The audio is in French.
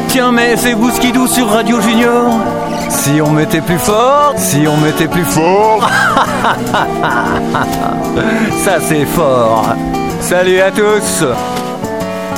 Tiens, mais c'est Bouskidou sur Radio Junior. Si on mettait plus fort, si on mettait plus fort. Ça c'est fort. Salut à tous.